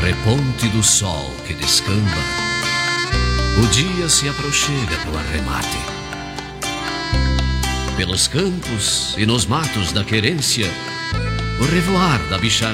reponte do sol que descamba, o dia se aproxima pro arremate. Pelos campos e nos matos da querência, o revoar da bicharada